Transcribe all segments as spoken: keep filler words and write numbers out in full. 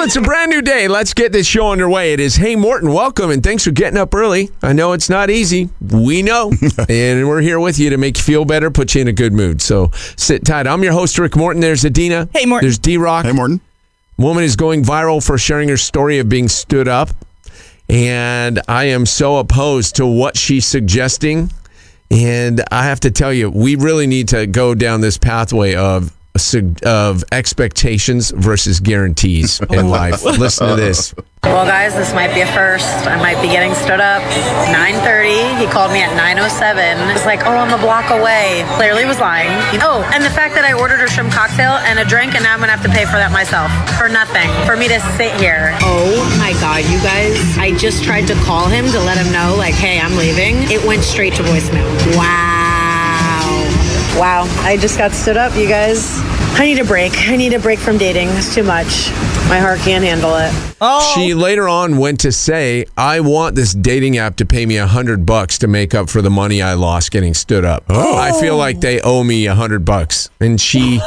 it's a brand new day. Let's get this show underway. It is Hey Morton, welcome, and thanks for getting up early. I know it's not easy. We know. And we're here with you to make you feel better, put you in a good mood. So sit tight. I'm your host, Rick Morton. There's Adina. Hey, Morton. There's D-Rock. Hey, Morton. Woman is going viral for sharing her story of being stood up. And I am so opposed to what she's suggesting. And I have to tell you, we really need to go down this pathway of of expectations versus guarantees in life. Listen to this. Well, guys, this might be a first. I might be getting stood up. It's nine thirty. He called me at nine oh seven. It's like, oh, I'm a block away. Clearly was lying. Oh, and the fact that I ordered a shrimp cocktail and a drink, and now I'm going to have to pay for that myself. For nothing. For me to sit here. Oh, my God, you guys. I just tried to call him to let him know, like, hey, I'm leaving. It went straight to voicemail. Wow. Wow. I just got stood up, you guys. I need a break. I need a break from dating. It's too much. My heart can't handle it. Oh. She later on went to say, I want this dating app to pay me a hundred bucks to make up for the money I lost getting stood up. Oh. I feel like they owe me a hundred bucks. And she,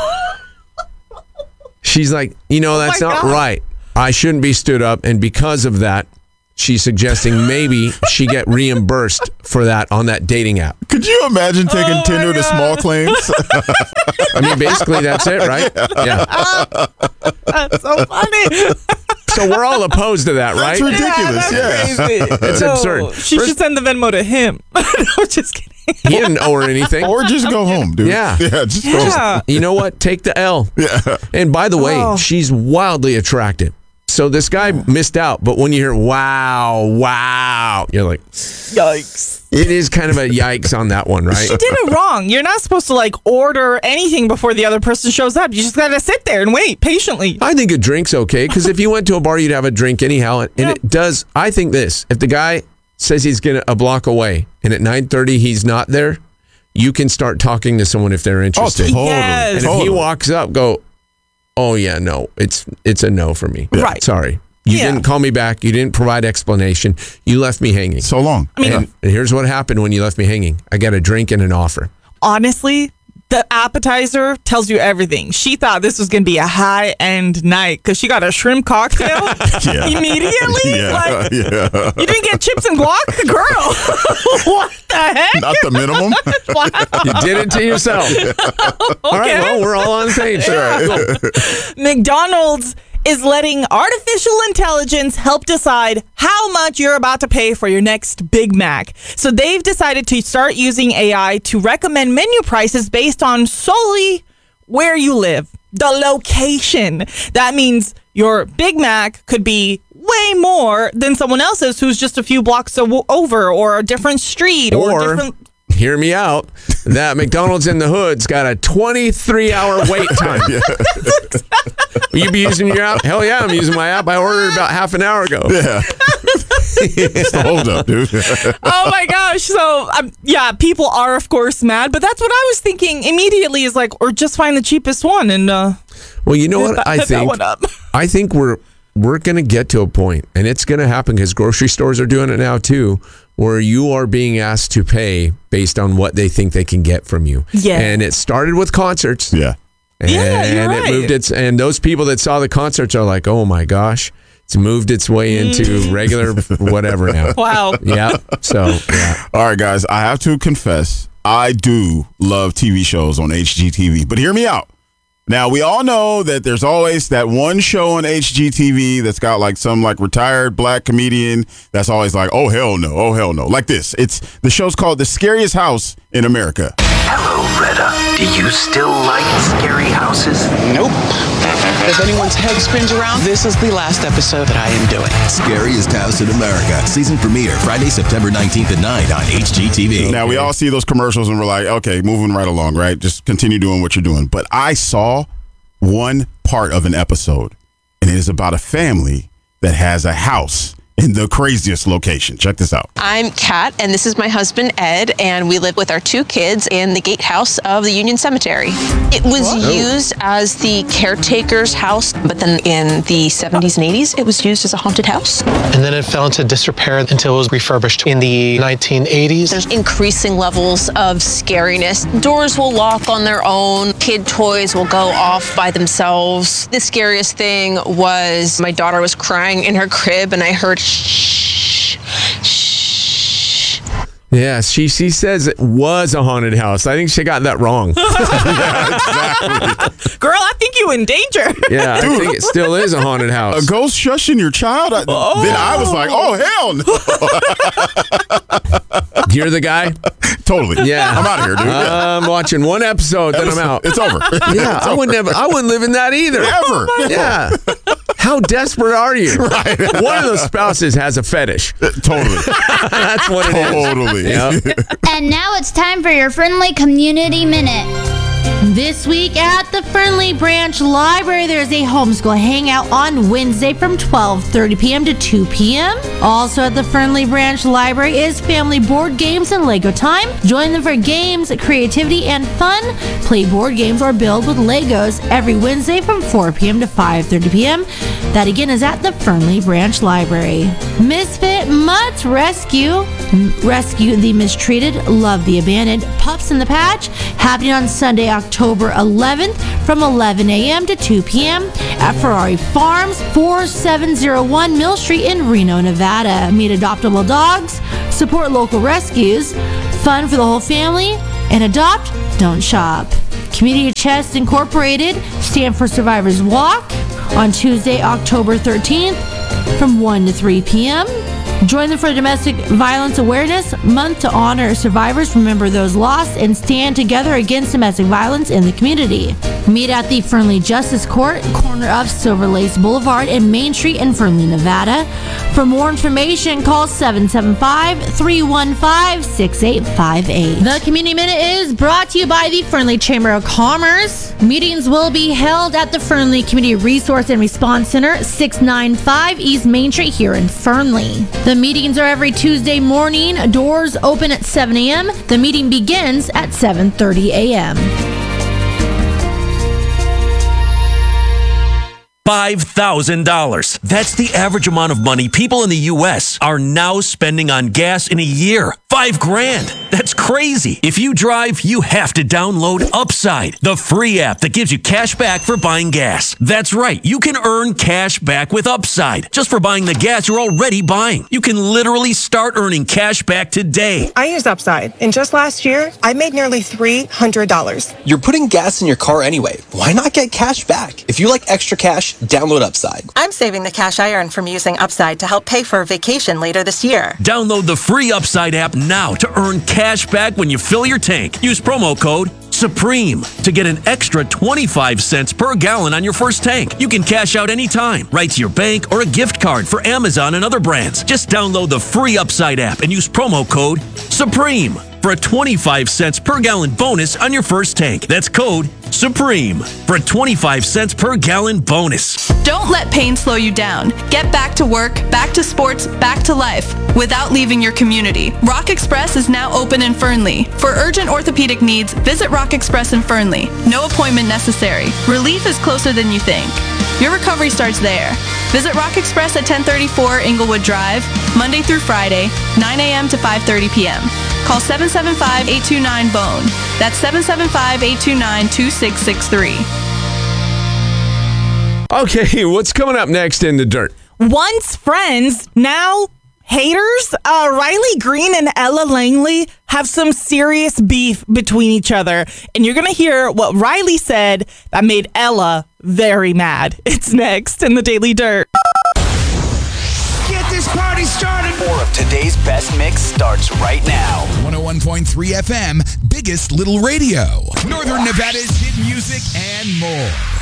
she's like, you know, that's Oh my not God. right. I shouldn't be stood up. And because of that, she's suggesting maybe she get reimbursed for that on that dating app. Could you imagine taking Oh, Tinder my to God. small claims? I mean, basically that's it, right? Yeah. That's so funny. So we're all opposed to that, right? That's ridiculous. Yeah, Yeah. that's crazy. It's No, absurd. She First- should send the Venmo to him. No, just kidding. He didn't owe her anything. Or just go home, dude. Yeah. Yeah, just go Yeah. You know what? Take the L. Yeah. And by the way, Oh. she's wildly attractive. So this guy missed out. But when you hear, wow, wow, you're like, Yikes. it is kind of a yikes on that one, right? She did it wrong. You're not supposed to like order anything before the other person shows up. You just gotta sit there and wait patiently. I think a drink's okay, because if you went to a bar, you'd have a drink anyhow. And Yeah. it does, I think this, if the guy says he's gonna a block away and at nine thirty he's not there, you can start talking to someone if they're Oh, interested. totally. Yes. And if totally. he walks up, go, oh yeah, no, it's it's a no for me. Right. Sorry. You Yeah. didn't call me back. You didn't provide explanation. You left me hanging. So long. I mean, and, and here's what happened when you left me hanging. I got a drink and an offer. honestly, the appetizer tells you everything. She thought this was going to be a high-end night because she got a shrimp cocktail Yeah. immediately. Yeah. Like, yeah. you didn't get chips and guac? Girl, what the heck? Not the minimum. Wow. You did it to yourself. All right, Okay. well, we're all on the page. Cool. McDonald's is letting artificial intelligence help decide how much you're about to pay for your next Big Mac. So they've decided to start using A I to recommend menu prices based on solely where you live, the location. That means your Big Mac could be way more than someone else's who's just a few blocks o- over, or a different street, or, Or- different. Hear me out. That McDonald's in the Hood's got a twenty-three hour wait time. Will you be using your app? Hell yeah, I'm using my app. I ordered about half an hour ago. Yeah. It's the hold up, dude. Oh my gosh. So, um, yeah, people are, of course, mad. But that's what I was thinking immediately is like, or just find the cheapest one and uh, Well, you know hit what that, I hit that think? one up. I think we're we're going to get to a point, and it's going to happen because grocery stores are doing it now too, where you are being asked to pay based on what they think they can get from you. Yeah. And it started with concerts. Yeah. And Yeah, you're it right. moved its, and those people that saw the concerts are like, oh my gosh, it's moved its way into Mm. regular whatever now. Wow. Yeah. So, yeah. All right, guys, I have to confess, I do love T V shows on H G T V, but hear me out. Now, we all know that there's always that one show on H G T V that's got like some like retired black comedian that's always like, oh, hell no, oh, hell no. Like this. It's the show's called The Scariest House in America. Hello, Retta. Do you still like scary houses? Nope. If anyone's head spins around, this is the last episode that I am doing. Scariest House in America. Season premiere Friday, September nineteenth at nine on H G T V. Now, we all see those commercials and we're like, okay, moving right along, right? Just continue doing what you're doing. But I saw one part of an episode, and it is about a family that has a house in the craziest location. Check this out. I'm Kat, and this is my husband, Ed, and we live with our two kids in the gatehouse of the Union Cemetery. It was Whoa. used as the caretaker's house, but then in the seventies and eighties, it was used as a haunted house. And then it fell into disrepair until it was refurbished in the nineteen eighties. There's increasing levels of scariness. Doors will lock on their own. Kid toys will go off by themselves. The scariest thing was my daughter was crying in her crib, and I heard shh, shh. Yeah, she she says it was a haunted house. I think she got that wrong. Yeah, exactly. Girl, I think you in danger. Yeah, I think it still is a haunted house. A ghost shushing your child? I, Oh. Then I was like, oh, hell no. You're the guy? Totally. Yeah. I'm out of here, dude. I'm watching one episode, then I'm out. It's over. Yeah, I would never. I wouldn't live in that either. Ever. Yeah. How desperate are you? Right. One of those spouses has a fetish. Totally. That's what it is. Totally. Yep. And now it's time for your Friendly Community Minute. This week at the Fernley Branch Library, there's a homeschool hangout on Wednesday from twelve thirty p.m. to two p.m. Also at the Fernley Branch Library is family board games and Lego time. Join them for games, creativity, and fun. Play board games or build with Legos every Wednesday from four p.m. to five thirty p.m. That again is at the Fernley Branch Library. Misfit Mutts Rescue. Rescue the mistreated, love the abandoned. Pups in the Patch happening on Sunday, October eleventh from eleven a.m. to two p.m. at Ferrari Farms, forty-seven oh one Mill Street in Reno, Nevada. Meet adoptable dogs, support local rescues, fun for the whole family, and adopt, don't shop. Community Chest Incorporated Stand for Survivors Walk on Tuesday, October thirteenth from one to three p.m. Join them for Domestic Violence Awareness Month to honor survivors, remember those lost, and stand together against domestic violence in the community. Meet at the Fernley Justice Court, corner of Silver Lace Boulevard and Main Street in Fernley, Nevada. For more information, call seven seven five, three one five, six eight five eight. The Community Minute is brought to you by the Fernley Chamber of Commerce. Meetings will be held at the Fernley Community Resource and Response Center, six ninety-five East Main Street here in Fernley. The meetings are every Tuesday morning. Doors open at seven a.m. The meeting begins at seven thirty a.m. five thousand dollars. That's the average amount of money people in the U S are now spending on gas in a year. Five grand. That's crazy. If you drive, you have to download Upside, the free app that gives you cash back for buying gas. That's right. You can earn cash back with Upside just for buying the gas you're already buying. You can literally start earning cash back today. I use Upside, and just last year, I made nearly three hundred dollars. You're putting gas in your car anyway. Why not get cash back? If you like extra cash, download Upside. I'm saving the cash I earn from using Upside to help pay for a vacation later this year. Download the free Upside app now to earn cash back when you fill your tank. Use promo code SUPREME to get an extra twenty-five cents per gallon on your first tank. You can cash out anytime, right to your bank or a gift card for Amazon and other brands. Just download the free Upside app and use promo code SUPREME for a twenty-five cents per gallon bonus on your first tank. That's code SUPREME for a twenty-five cents per gallon bonus. Don't let pain slow you down. Get back to work, back to sports, back to life without leaving your community. Rock Express is now open in Fernley. For urgent orthopedic needs, visit Rock Express in Fernley. No appointment necessary. Relief is closer than you think. Your recovery starts there. Visit Rock Express at ten thirty-four Inglewood Drive, Monday through Friday, nine a.m. to five thirty p.m. Call seven seven five, eight two nine, B O N E. That's seven seven five, eight two nine, two six six three. Okay, what's coming up next in the dirt? Once friends, now haters. Uh, Riley Green and Ella Langley have some serious beef between each other. And you're going to hear what Riley said that made Ella very mad. It's next in the Daily Dirt. Get this party started. More of today's best mix starts right now. one oh one point three F M, biggest little radio. Northern Nevada's hit music and more.